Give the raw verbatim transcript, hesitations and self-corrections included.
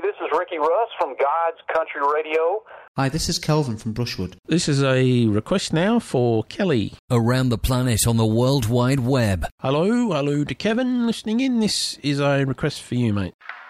this is Ricky Russ from God's Country Radio. Hi, this is Kelvin from Brushwood. This is a request now for Kelly. Around the planet on the World Wide Web. Hello, hello to Kevin listening in. This is a request for you, mate.